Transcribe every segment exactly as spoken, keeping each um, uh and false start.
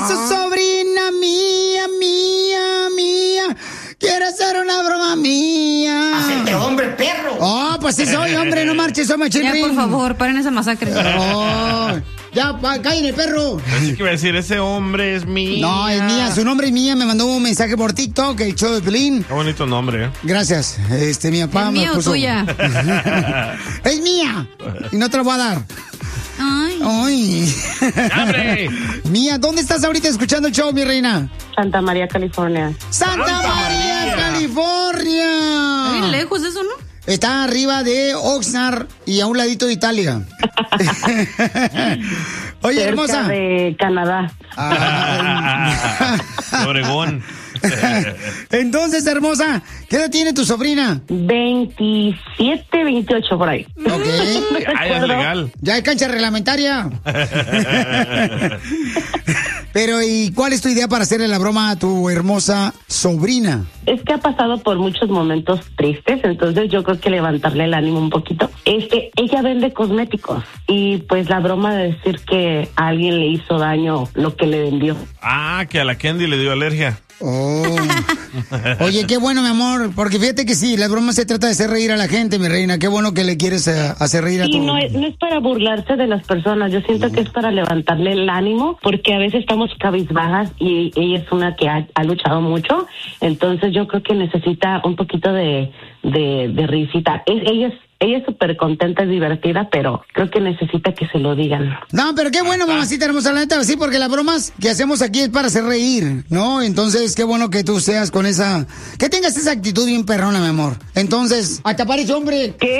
su sobrina mía, mía, mía. Quiere hacer una broma mía. Hacerte hombre, perro. Oh, pues sí soy, hombre, no marches, soy machirrín. Ya, por favor, paren esa masacre. Oh, ya, cállate, perro. Así que iba a decir, ese hombre es mío. No, es mía, su nombre es mía. Me mandó un mensaje por TikTok, el show de Pelín. Qué bonito nombre, ¿eh? Gracias. Este, mi papá ¿Es me mía o puso... tuya? Es mía. Y no te la voy a dar. Ay. Ay. ¡Hombre! Mía, ¿dónde estás ahorita escuchando el show, mi reina? Santa María, California. ¡Santa, Santa María, María. California! Está bien lejos eso, ¿no? Está arriba de Oxnard y a un ladito de Italia. Oye, Cerca hermosa. de Canadá. Ah, Obregón. entonces, hermosa, ¿qué edad tiene tu sobrina? veintisiete, veintiocho por ahí. Ok. Ah, ya es legal. Ya hay cancha reglamentaria. Pero, ¿y cuál es tu idea para hacerle la broma a tu hermosa sobrina? Es que ha pasado por muchos momentos tristes, entonces yo creo que levantarle el ánimo un poquito. Este, ella vende cosméticos y pues la broma de decir que a alguien le hizo daño lo que le vendió. Ah, que a la Candy le dio alergia. Oh. Oye, qué bueno, mi amor, porque fíjate que sí, la broma se trata de hacer reír a la gente, mi reina. Qué bueno que le quieres eh, hacer reír a Y tu... no es, no es para burlarse de las personas, yo siento que es para levantarle el ánimo, porque a veces estamos cabizbajas y ella es una que ha, ha luchado mucho, entonces yo creo que necesita un poquito de, de, de risita. Es, ella es Ella es súper contenta, es divertida, pero creo que necesita que se lo digan. No, pero qué bueno, mamacita hermosa, la neta, sí, porque las bromas que hacemos aquí es para hacer reír, ¿no? Entonces, qué bueno que tú seas con esa... Que tengas esa actitud bien perrona, mi amor. Entonces, hasta parece hombre. ¿Qué?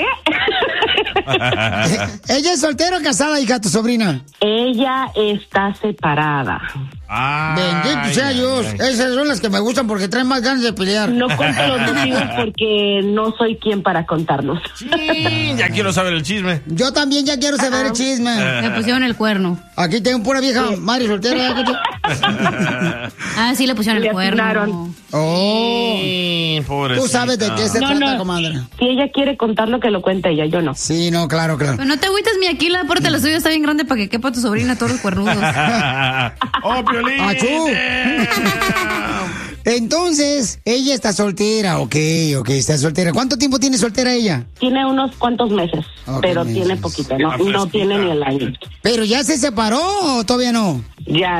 ¿Ella es soltera o casada, hija, tu sobrina? Ella está separada. Ah, Bendito sea ay, Dios. ay. Esas son las que me gustan porque traen más ganas de pelear. No cuento los motivos porque no soy quien para contarlos. Sí, ya quiero saber el chisme. Yo también ya quiero saber el chisme. Le pusieron el cuerno. Aquí tengo pura vieja madre soltera. Ah, sí, le pusieron Le el cuerno. asignaron. Oh. Sí, pobrecita. Tú sabes de qué se No, trata, no. comadre. Si ella quiere contar lo que lo cuente ella, yo no. Sí, no, claro, claro. Pero no te agüites, mi aquí la puerta de la suya está bien grande para que quepa tu sobrina todos los cuernudos. ¡Oh, Piolín! ¡Achú! Entonces, ella está soltera, ok, ok, está soltera. ¿Cuánto tiempo tiene soltera ella? Tiene unos cuantos meses, Ok, pero meses. tiene poquito, no, Ah, no fresquita. tiene ni el año. ¿Pero ya se separó o todavía no? Ya,